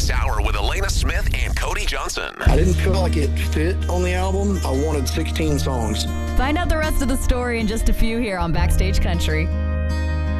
this hour with Elena Smith and Cody Johnson. I didn't feel like it fit on the album. I wanted 16 songs. Find out the rest of the story in just a few here on Backstage Country.